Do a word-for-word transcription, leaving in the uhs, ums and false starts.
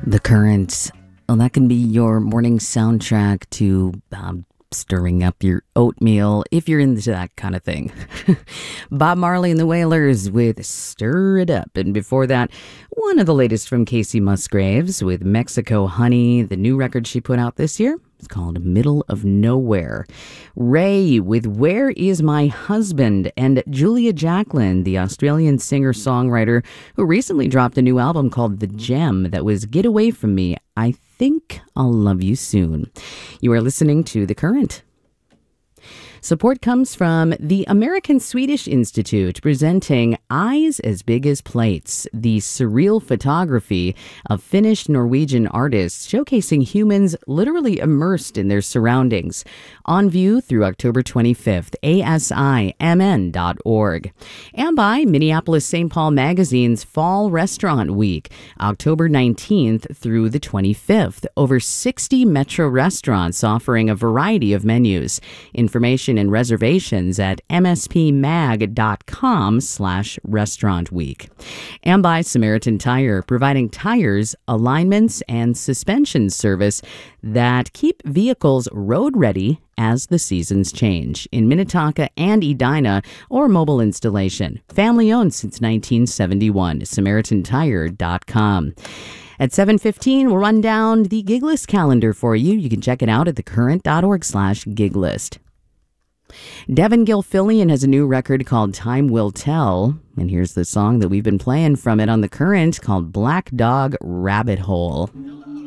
The Current. Well, that can be your morning soundtrack to um, stirring up your oatmeal if you're into that kind of thing. Bob Marley and the Wailers with Stir It Up. And before that, one of the latest from Casey Musgraves with Mexico Honey, the new record she put out this year. It's called Middle of Nowhere. Ray with Where Is My Husband? And Julia Jacklin, the Australian singer-songwriter who recently dropped a new album called The Gem that was Get Away From Me, I Think I'll Love You Soon. You are listening to The Current. Support comes from the American Swedish Institute presenting Eyes as Big as Plates, the surreal photography of Finnish Norwegian artists showcasing humans literally immersed in their surroundings. On view through October twenty-fifth, A S I M N dot org. And by Minneapolis Saint Paul Magazine's Fall Restaurant Week, October nineteenth through the twenty-fifth. Over sixty Metro restaurants offering a variety of menus. Information and reservations at mspmag.com slash restaurant week. And by Samaritan Tire, providing tires, alignments, and suspension service that keep vehicles road ready as the seasons change. In Minnetonka and Edina, or mobile installation. Family owned since nineteen seventy-one. Samaritan Tire dot com. At seven fifteen, we'll run down the gig list calendar for you. You can check it out at thecurrent.org slash gig list. Devin Gilfillian has a new record called Time Will Tell, and here's the song that we've been playing from it on The Current called Black Dog Rabbit Hole.